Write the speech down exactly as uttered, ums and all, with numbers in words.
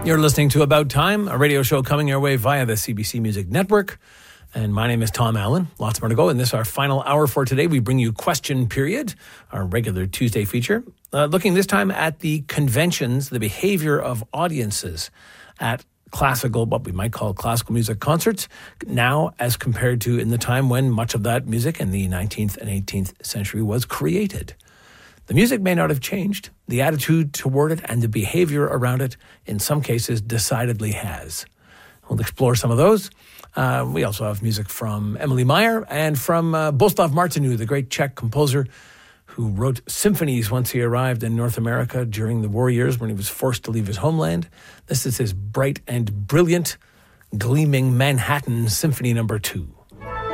You're listening to About Time, a radio show coming your way via the C B C Music Network. And my name is Tom Allen. Lots more to go. In this, our final hour for today, we bring you Question Period, our regular Tuesday feature. Uh, looking this time at the conventions, the behavior of audiences at classical, what we might call classical music concerts, now as compared to in the time when much of that music in the nineteenth and eighteenth century was created. The music may not have changed. The attitude toward it and the behavior around it, in some cases, decidedly has. We'll explore some of those. Uh, we also have music from Emily Meyer and from uh, Bostav Martinu, the great Czech composer who wrote symphonies once he arrived in North America during the war years when he was forced to leave his homeland. This is his bright and brilliant, gleaming Manhattan Symphony Number Two.